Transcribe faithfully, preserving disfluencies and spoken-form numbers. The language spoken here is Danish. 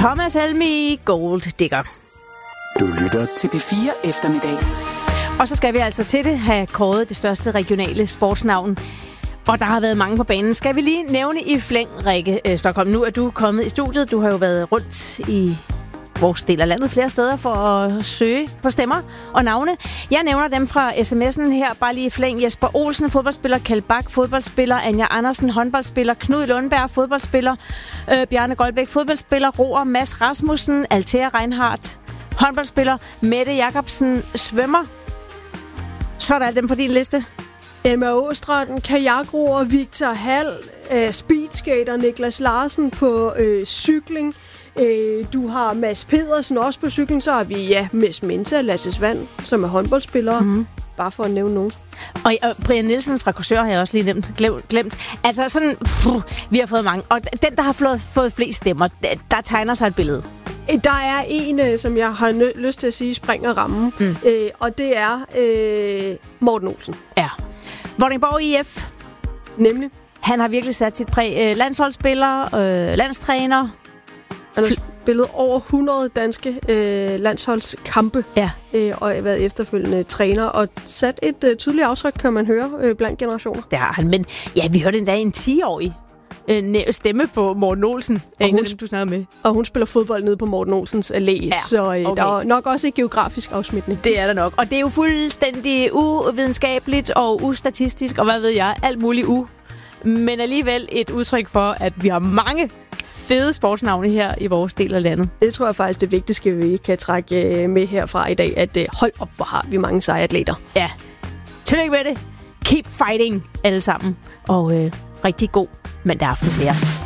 Thomas Helmig, Gold Digger. Du lytter til P fire Eftermiddag. Og så skal vi altså til det have kåret det største regionale sportsnavn. Og der har været mange på banen. Skal vi lige nævne i flæng, Rikke øh, Stockholm. Nu er du kommet i studiet. Du har jo været rundt i vores del af landet flere steder for at søge på stemmer og navne. Jeg nævner dem fra sms'en her. Bare lige i flæng. Jesper Olsen, fodboldspiller. Kjeld Bak, fodboldspiller. Anja Andersen, håndboldspiller. Knud Lundberg, fodboldspiller. Øh, Bjarne Goldbæk, fodboldspiller. Roar Mads Rasmussen, Althea Reinhardt, håndboldspiller. Mette Jacobsen, svømmer. Så er der alle dem på din liste. Emma Åstrand, kajakroer, Victor Hall, øh, speedskater, Niklas Larsen på øh, cykling. Øh, du har Mads Pedersen også på cykling. Så har vi, ja, Mads Mensa, Lasse Svand, som er håndboldspillere. Mm-hmm. Bare for at nævne nogen. Og, og Brian Nielsen fra Korsør har jeg også lige nemt, glemt, glemt. Altså sådan, pff, vi har fået mange. Og den, der har fået, fået flest stemmer, der tegner sig et billede. Der er en, som jeg har nø- lyst til at sige, springer rammen. Mm. Øh, og det er øh, Morten Olsen. Ja. Vordingborg I F. Nemlig. Han har virkelig sat sit præg. Øh, landsholdsspiller, øh, landstræner. Han har spillet over hundrede danske øh, landsholdskampe. Ja. Øh, og været efterfølgende træner. Og sat et øh, tydeligt aftryk, kan man høre, øh, blandt generationer. Det har han. Men ja, vi hørte endda en ti-årig stemme på Morten Olsen. Og hun, af dem, du snakker med. Og hun spiller fodbold nede på Morten Olsens allé, ja, så øh, okay. Der er nok også et geografisk afsmitning. Det er der nok. Og det er jo fuldstændig uvidenskabeligt og ustatistisk, og hvad ved jeg, alt muligt u. Men alligevel et udtryk for, at vi har mange fede sportsnavne her i vores del af landet. Det tror jeg faktisk det vigtigste, vi kan trække med herfra i dag, at hold op, hvor har vi mange seje atleter. Ja. Tillykke med det. Keep fighting alle sammen. Og øh, rigtig god mandag aften til jer.